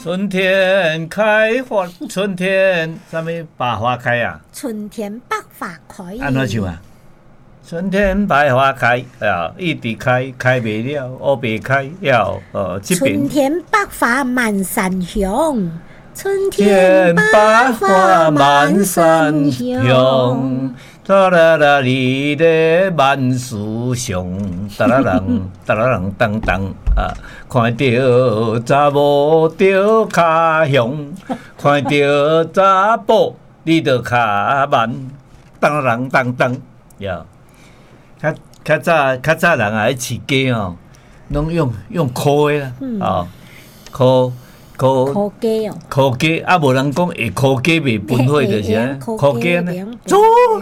春天开花，春天什么百花开啊？ 春天百花开。 安怎唱啊？春天百花开啊，一直开，开不了，我别开了。这边春天百花满山香，春天天百百花花满满山山香，哒啦啦哩咧万树上，哒啦啷哒啦啷当当啊！看到查某着脚香，看到查甫你着脚慢，当啷当当呀！较早人啊，饲鸡哦，拢用烤的啦，哦，烤。 烤鸡哦， 烤鸡啊，无人讲会烤鸡袂分火，就是啊，烤鸡呢，煮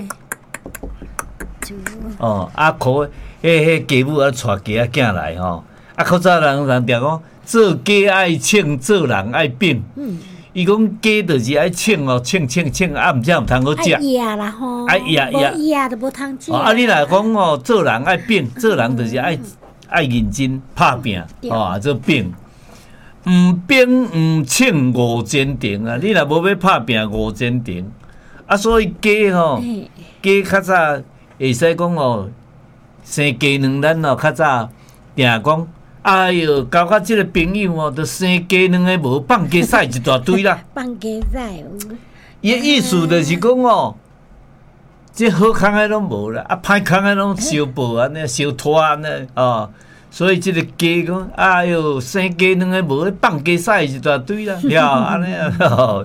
哦，啊烤迄鸡母啊，带鸡仔囝来吼，啊，较早人常讲做鸡爱称，做人爱变。伊讲鸡就是爱称哦，称，啊，毋则毋通好食。 爱压啦吼， 爱压无压都无通食。 啊，你若讲哦，做人爱变，做人就是爱认真拍拼，哦，做变。毋变毋称五坚定啊！你若无要拍拼五坚定啊，所以鸡吼，鸡较早会使讲哦，生鸡卵咱哦较早定讲，哎哟，交甲即个朋友哦，着生鸡卵的无放鸡屎一大堆啦。 放鸡仔有。 伊的意思就是讲哦，即好康的拢无啦，啊歹康的拢烧爆安尼，烧拖安尼哦。所以即个鸡讲，哎哟，生鸡卵的无放鸡屎一大堆啦，了安尼啊，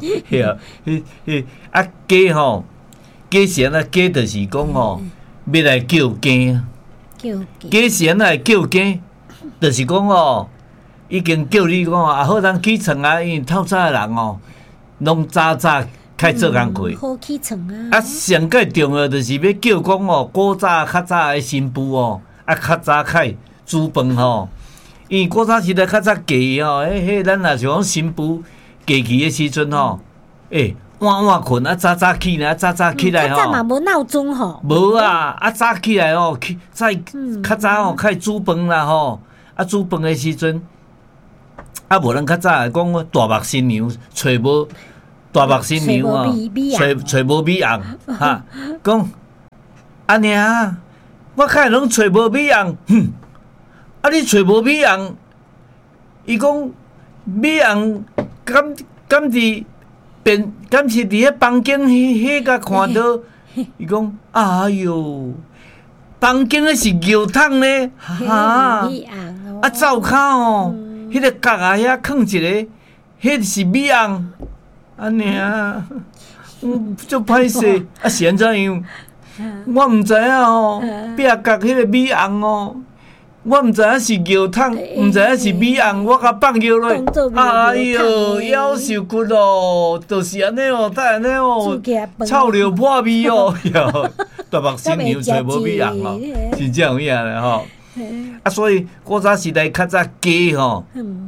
啊鸡吼，鸡是安那鸡就是讲吼，要来叫鸡，鸡是安那叫鸡，就是讲哦，已经叫你讲啊，好通起床啊，因为透早的人哦，拢早开做工课， 好起床啊。 啊，上个重要就是要叫讲哦，古早较早的新妇哦，啊较早开。煮饭吼，因为古早时代较早嫁吼，咱若是讲新妇嫁去的时阵吼，晚困啊，早起呢，早起来吼。 早嘛无闹钟吼。 无啊，啊早起来吼，较早吼开始煮饭啦吼，啊煮饭的时阵，啊无人较早讲大目新娘找无大目新娘哦，找无美红哈，讲阿娘，我看拢找无美红，啊！你找无美红，伊讲美红敢是变，敢是伫迄房间迄个看到，伊讲哎哟，房间迄是牛桶呢，哈！啊灶骹哦，迄个角啊遐放一个，迄是美红，安尼啊，足歹势，啊是安怎样？我毋知影哦，壁角迄个美红哦。我毋知影是牛桶，毋知影是米红，我甲放尿落。哎哟，夭寿骨哦，就是安尼哦，安尼哦，臭尿破味哦，哟，大目新娘找无米红哦，是这样样的吼。啊，所以古早时代较早鸡吼，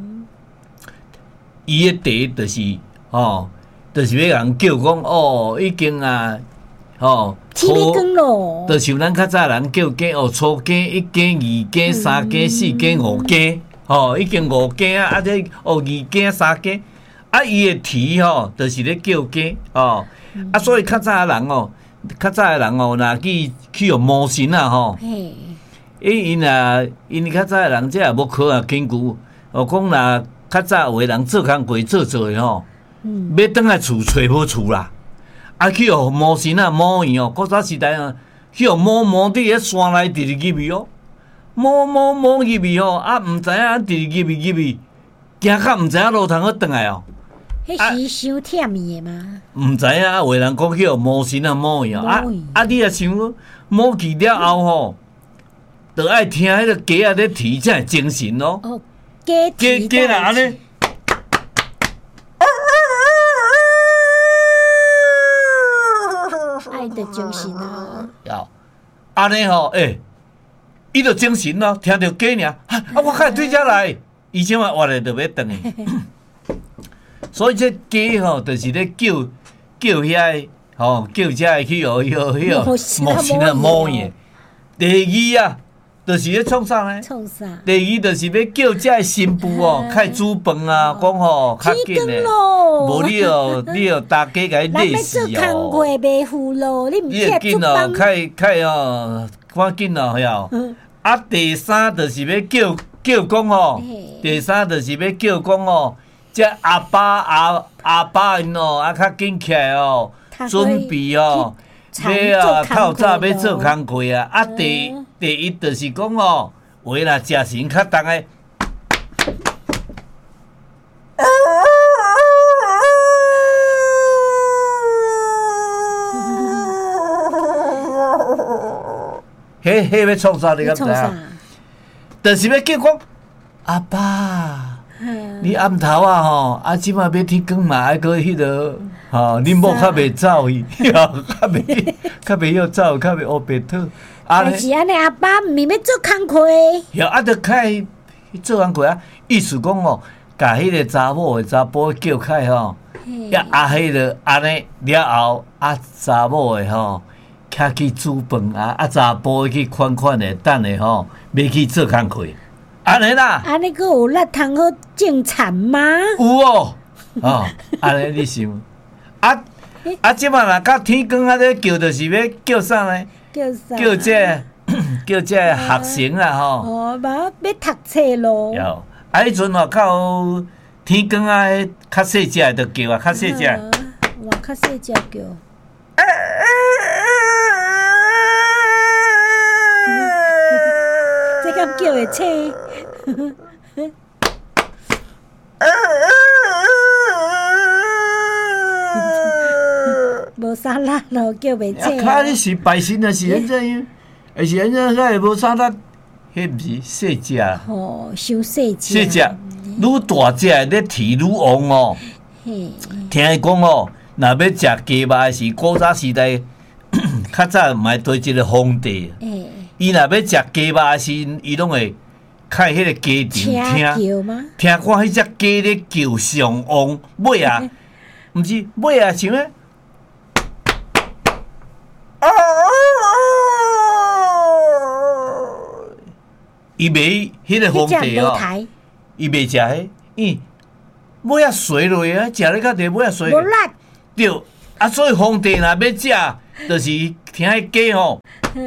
伊的茶就是吼，就是要人叫讲哦，已经啊。吼， 天要光咯， 就像咱较早人叫鸡哦，初鸡、一鸡、二鸡、三鸡、四鸡、五鸡，吼，已经五鸡啊，啊这哦二鸡、三鸡，啊伊的啼吼，就是咧叫鸡哦，啊所以较早的人哦，若去用魔神啊吼，因较早的人这也无科学根据，哦讲若较早有的人做工过做的吼，要倒来厝找无厝啦。啊，去互魔神啊摸伊哦，古早时代啊，去互摸伫迄山内直入去哦，摸入去哦，啊，毋知影直入去，行到毋知影路通好转来哦。 迄是伤忝伊的吗？ 毋知影啊，有的人讲去互魔神啊摸伊哦，啊，你也想摸去了后吼，着爱听迄个鸡仔咧啼才会精神哦。 哦，鸡啦安尼。 爱的精神啊！ 要安尼吼，伊就精神咯，听到鸡尔，啊，我开对遮来，以前嘛活咧就要转去，所以这鸡吼，就是咧叫遐吼，叫遮去哦，迄个魔神啊摸伊。第二啊， 就是咧创啥呢？ 创啥？ 第二就是要叫这新妇哦，开煮饭啊，讲吼较紧诶。无你哦，大家甲伊累死哦。 咱要做工课袂负咯，你毋你会紧哦，开哦，赶紧哦，晓。啊，第三就是要叫讲吼，第三就是要叫讲哦，这阿爸因哦，啊较紧起来哦，准备哦，要啊透早要做工课啊。啊，第一就是讲哦，话若食时较重诶。迄要创啥？你敢知影？就是要叫讲阿爸，你暗头啊吼，啊即马要天光嘛，爱搁迄落吼，恁某较袂走去，较袂晓走，较袂学白讨。 但是安尼阿爸毋是要做工课， 哟，啊，着开做工课啊，意思讲哦，甲迄个查某查甫叫开吼，啊，迄个安尼了后，啊，查某的吼。较去煮饭啊，查甫去款的，等下吼，要去做工课，安尼啦。 安尼阁有力通好种田吗？ 有哦，安尼你想，即摆若到天光啊，咧叫就是要叫啥呢？ 叫啥？ 叫这学生啦吼。 哦，要读册咯。 有，迄阵哦，到天光啊，较细只就叫啊，较细只。 哇，较细只叫。这敢叫会切？无啥力咯，叫袂切。 啊，你是拜神啊？是安怎样？还是安怎？遐会无啥力？迄毋是细只。 哦，伤细只。 细只，愈大只咧体愈旺哦。听伊讲哦，若要食鸡肉是古早时代。较早毋爱对一个皇帝，伊若要食鸡肉时，伊拢会开迄个鸡场听看迄只鸡咧叫上旺，尾啊，毋是尾啊，像咧，伊袂迄个皇帝哦，伊袂食迄，尾啊垂落啊，食咧较地尾啊垂。 无力。 对，啊，所以皇帝若要食。就是听迄鸡吼， 这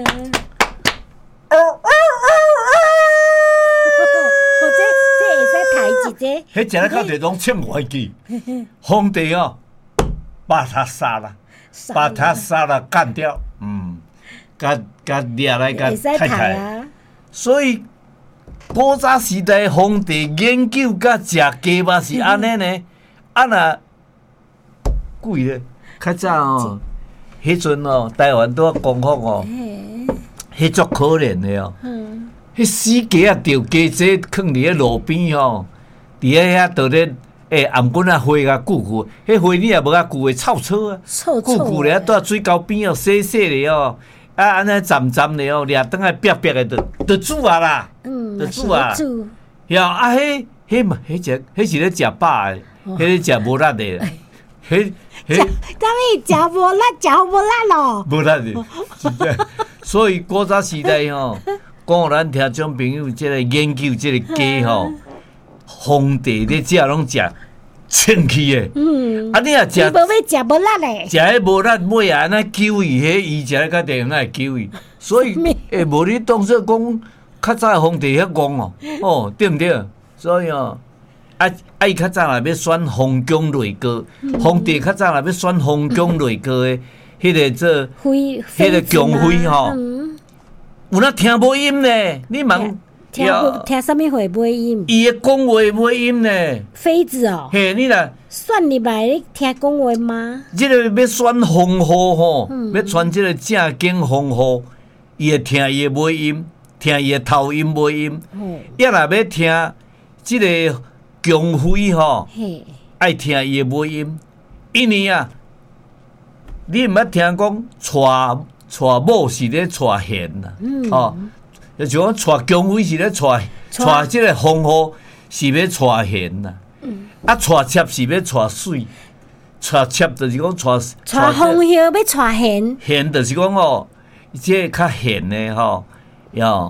会使抬一只。 迄食咧较地拢唱外记。皇帝哦，把他杀了，干掉。甲掠来甲太太。所以古早时代皇帝研究甲食鸡肉是安尼呢，啊若贵咧，较早哦。迄阵哦，台湾拄啊讲好哦，迄足可怜的哦。迄死鸡啊，钓鸡仔放伫咧路边吼，伫咧遐倒咧颔棍啊花啊久久，迄花你也无啊久的臭臭啊，久久咧倒水沟边哦，洗洗咧哦，啊安尼站站咧哦，掠倒来白白的，就煮啊啦，就煮啊。哟啊，迄是咧食饱的，迄咧食无力的，迄。 当然食无力，食无力咯。 无力的，是这。所以古早时代吼，讲互咱听众朋友，即个研究即个鸡吼，皇帝咧食拢食清气的。啊，你若食， 无要食无力嘞。 食迄无力尾啊，安尼救伊，迄伊食咧较地方爱救伊。所以无你当作讲较早的皇帝遐戆哦，对毋对？所以哦。伊较早若要选封疆内阁，皇帝较早若要选封疆内阁的迄个做，迄个宫妃吼，有那听无音呢？你问听啥物话无音？ 伊的讲话无音呢？ 妃子哦， 嘿，你若选入来，你听讲话吗？ 即个要选皇后吼，要选即个正经皇后，伊会听伊的尾音，听伊的头音尾音，要若要听即个。宫妃吼，爱听伊的尾音，因为啊，你毋捌听讲娶某是咧娶贤呐，哦，就像讲娶宫妃是咧娶即个皇后是要娶贤呐，啊娶妾是要娶水，娶妾就是讲娶皇后要娶贤， 贤就是讲哦，即个较贤的吼，哟。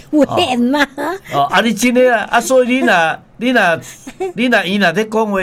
有限嘛？ 哦，啊，你真诶啊，所以你若伊若咧讲话，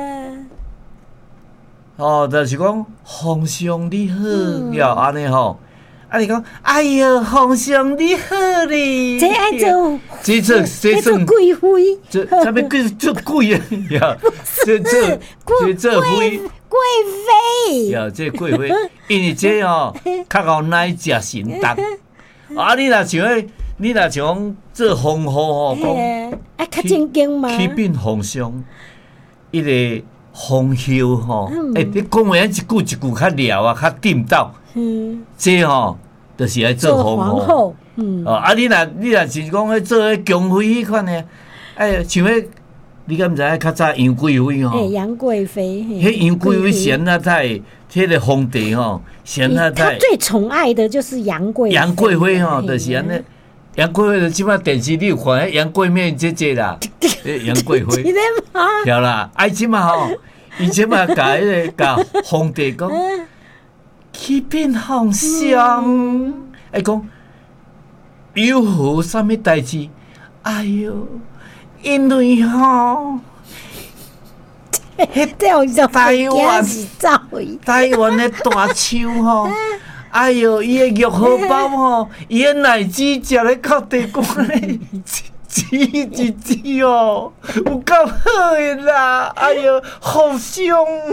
哦，就是讲皇上你好，了安尼吼。啊！你讲，哎哟，皇上你好哩！ 这爱做， 这做贵妃， 这啥物做贵啊？呀，这妃贵妃呀，这贵妃，因为这哦，较好乃食神毒。啊，你若像做皇后吼，讲啊，较正经嘛， 启禀皇上，迄个皇后吼，你讲话一句一句较了啊，较点到。这吼，就是来做皇后。啊，你若是讲去做迄宫妃迄款的，哎，像迄你敢毋知影较早杨贵妃吼？ 杨贵妃。 迄杨贵妃贤那太，迄个皇帝吼，贤那太。 他最宠爱的就是杨贵妃。 杨贵妃吼，就是安尼。杨贵妃即摆电视你有看迄杨贵妹姐啦？杨贵妃。晓啦，哎，即摆吼，伊即摆甲迄个甲皇帝讲。启禀皇上，讲有何什么代志？哎哟，因为吼，台湾的大树吼，哎哟，伊的玉荷包吼，伊的奶子食咧靠地瓜咧，籽一籽哦，有够好的啦！哎哟，皇上。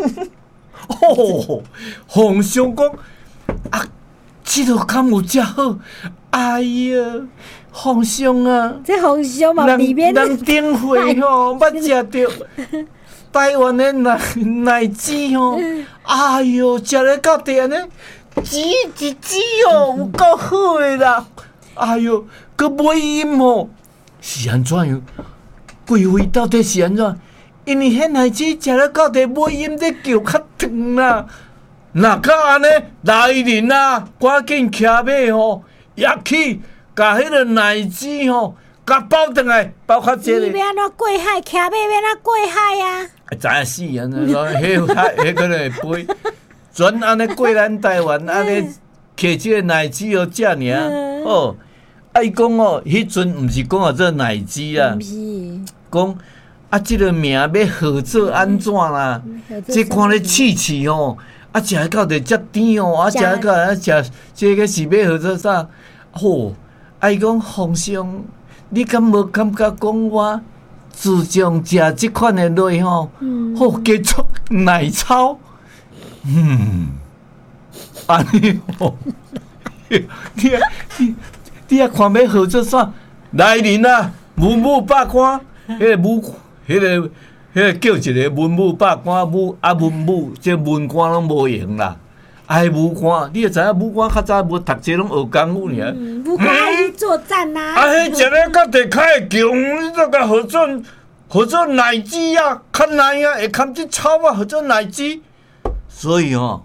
哦，皇上讲啊，这都敢有遮好？哎呀，皇上啊， 这皇上嘛里面人顶会吼，捌食着台湾的奶子吼，哎哟，食咧到地安尼，籽一籽哦，有够好的啦！哎哟，佮买饮吼，是安怎样？贵妃到底是安怎？因为迄奶子食了到底尾音在叫较长啦，若甲安尼来人啊，赶紧骑马吼，跃起，甲迄个奶子吼，甲包转来，包较济咧。 你要安怎过海？骑马要安怎过海啊？ 知影死安尼，迄个会飞，全安尼过咱台湾，安尼骑即个奶子哦，遮尔哦。啊，伊讲哦，迄阵毋是讲做奶子啊，讲。啊，即个名要号做安怎啦？即看咧试吼，啊，食到底遮甜哦，啊，食到啊食，即个是要号做啥？吼，啊，伊讲皇上，你敢无感觉讲我自从食即款的类吼，好加出奶草，安尼吼，你啊看要号做啥？来人啊，文武百官，迄个叫一个文武百官文武，这文官拢无用啦。武官，你也知影武官较早无读册，拢学功夫尔。 武官爱去作战呐。 迄食咧到地开会强，你都甲合作奶子啊，较奶啊，会堪只草啊，合作奶子。所以吼，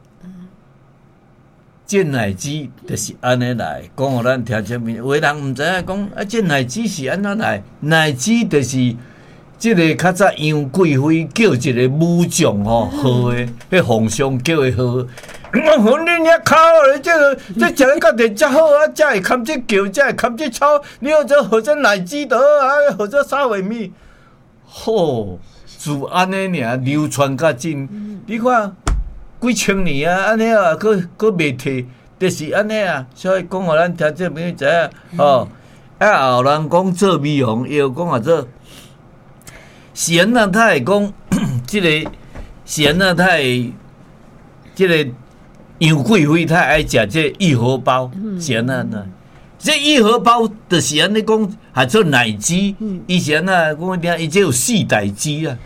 这奶子就是安尼来，讲互咱听这面，有的人毋知影讲啊，这奶子是安怎来？奶子就是。即个较早杨贵妃叫一个武将吼，号诶，迄皇上叫诶号。我你遐考咧，这食咧到底遮好啊，才会堪只叫，才会堪只草。你或者或者奶子倒啊，或者啥话物，吼，就安尼尔流传较真。你看几千年啊，安尼啊，佫袂退，就是安尼啊。所以讲互咱听这朋友知影吼。啊，后人讲做美容，伊又讲啊做。贤啊，他会讲，即个贤啊，他会即个杨贵妃，他爱食这玉荷包。贤啊，这玉荷包就是安尼讲，还做奶汁。以前啊，讲听伊这有4代汁啊，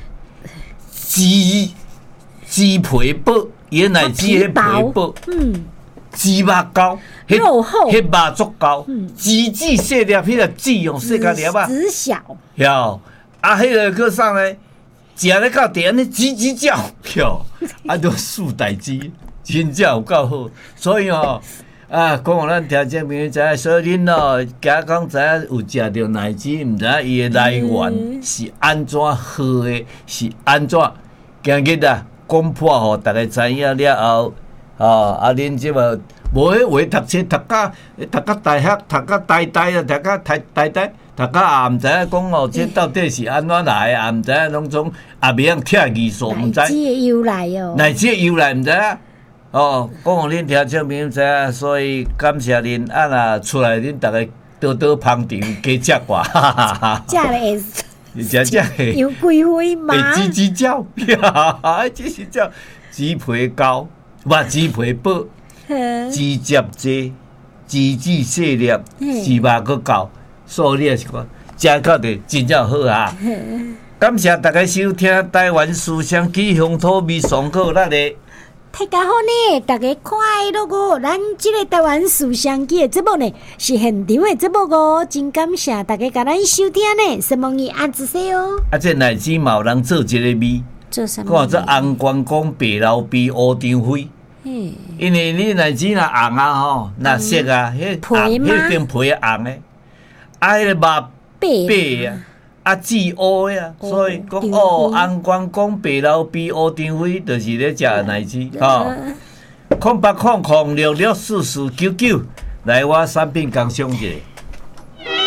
鸡皮薄，伊奶汁迄皮薄，鸡肉糕， 肉厚， 迄肉足高，鸡子细粒，迄个籽哦，细甲粒啊， 籽小， 哟。啊，迄个搁啥呢？食咧到地安尼吱吱叫，哟，啊，都4代志，真正有够好。所以哦，啊，讲互咱听这朋友知影，所以恁哦，假讲知影有食着奶子，毋知影伊的来源是安怎好的，是安怎？今日啊，讲破互大家知影了后，啊，恁即个无迄话读册读到大学，读到呆呆啊，读到呆呆，读到也毋知影讲哦，这到底是安怎来的，也毋知影拢总也袂晓听字数，毋知。 乃至的由来哦。 乃至由来毋知影。哦，讲互恁听众朋友知影，所以感谢恁啊！若出来恁逐个多多捧场，加食我， 食咧食会有贵妃嘛？ 会吱吱叫，这是叫鸡皮膏，鸡皮薄，鸡汁济，鸡子细粒，鸡肉搁够，所以你也是讲食到着真正好啊！感谢大家收听台湾思乡记乡土味爽口咱的。 大家好呢，大家快乐哦！咱这个台湾思乡记的节目呢，是现场的节目哦，真感谢大家甲咱收听呢，希望你按一下哦。 啊，这乃至嘛有人做一个味， 做什么？ 看这红光光白老味乌张飞。因为你乃至若红啊吼，若色啊，迄张皮红的，啊，迄个肉白啊。啊，紫乌呀，所以讲哦，红光光白老味乌张飞，就是咧食乃至吼。0800664499，来我产品工商一下。